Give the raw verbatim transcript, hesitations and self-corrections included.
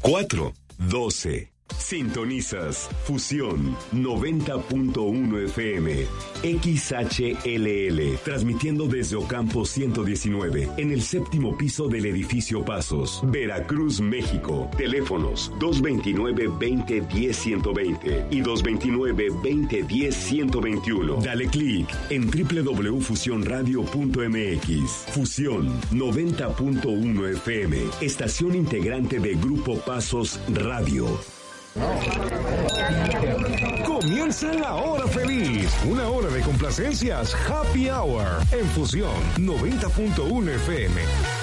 cuatro doce. Sintonizas Fusión noventa punto uno F M, X H L L, transmitiendo desde Ocampo ciento diecinueve, en el séptimo piso del edificio Pasos, Veracruz, México. Teléfonos dos veintinueve, veinte, diez, ciento veinte y dos veintinueve, veinte, diez, ciento veintiuno. Dale clic en doble u doble u doble u punto fusión radio punto m x. Fusión noventa punto uno F M, estación integrante de Grupo Pasos Radio. Comienza la hora feliz, una hora de complacencias, Happy Hour, en Fusión noventa punto uno F M.